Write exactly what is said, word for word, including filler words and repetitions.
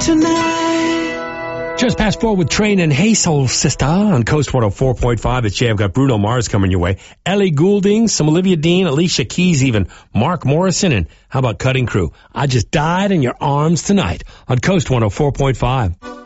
tonight. Just past four with Train and Hey Soul Sister on Coast one oh four point five. It's Jay. I've got Bruno Mars coming your way. Ellie Goulding, some Olivia Dean, Alicia Keys, even Mark Morrison, and how about Cutting Crew? I Just Died in Your Arms Tonight on Coast one oh four point five.